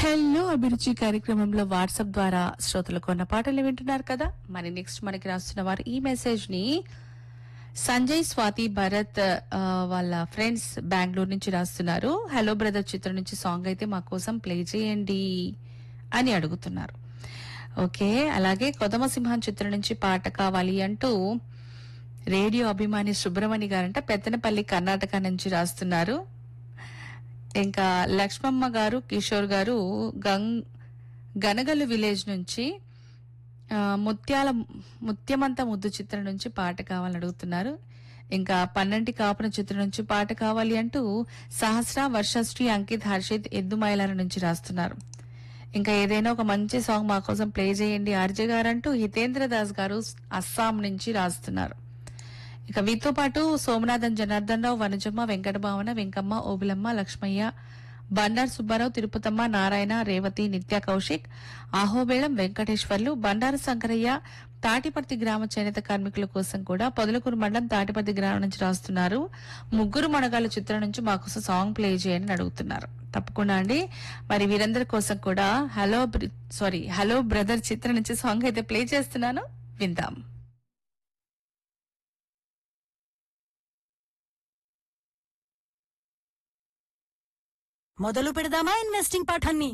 Hello అభిరుచి కార్యక్రమంలో WhatsApp ద్వారా శ్రోతలకు ఉన్న పాటలు వింటున్నారు కదా. మరి నెక్స్ట్ మనకి రాస్తున్న వారు ఈ మెసేజ్ ని సంజయ్ స్వాతి భరత్ వాళ్ళ ఫ్రెండ్స్ బెంగళూరు నుంచి రాస్తున్నారు. హలో బ్రదర్ చిత్రం నుంచి సాంగ్ అయితే మా కోసం ప్లే చేయండి అని అడుగుతున్నారు. ఓకే, అలాగే కొదమ సింహం చిత్రం నుంచి పాట కావాలి అంటూ రేడియో అభిమాని సుబ్రమణి గారంట పెత్తనపల్లి కర్ణాటక నుంచి రాస్తున్నారు. ఇంకా లక్ష్మమ్మ గారు కిషోర్ గారు గనగల్లు విలేజ్ నుంచి ముత్యాల ముత్యమంత ముద్దు చిత్రం నుంచి పాట కావాలని అడుగుతున్నారు. ఇంకా పన్నంటి కాపున చిత్రం నుంచి పాట కావాలి అంటూ సహస్ర వర్షశ్రీ అంకిత్ హర్షిత్ ఎద్దుమైలాల నుంచి రాస్తున్నారు. ఇంకా ఏదైనా ఒక మంచి సాంగ్ మా కోసం ప్లే చేయండి ఆర్జే గారు అంటూ హితేంద్ర దాస్ గారు అస్సాం నుంచి రాస్తున్నారు. ఇక వీటితో పాటు సోమనాథన్ జనార్దన్ రావు వనజమ్మ వెంకట భావన వెంకమ్మ ఓబులమ్మ లక్ష్మయ్య బండారు సుబ్బారావు తిరుపతమ్మ నారాయణ రేవతి నిత్య కౌశిక్ ఆహోబేళం వెంకటేశ్వర్లు బండారు శంకరయ్య తాటిపర్తి గ్రామ చేనేత కార్మికుల కోసం కూడా పొదలకూరు మండలం తాటిపర్తి గ్రామం నుంచి రాస్తున్నారు. ముగ్గురు మనగాళ్ళ చిత్రం నుంచి మాకోసం సాంగ్ ప్లే చేయని అడుగుతున్నారు. తప్పకుండా అండి. మరి వీరందరి కోసం కూడా హలో బ్రదర్ చిత్రం నుంచి సాంగ్ అయితే ప్లే చేస్తున్నాను, విందాం. మొదలు పెడదామా ఇన్వెస్టింగ్ పాఠాన్ని?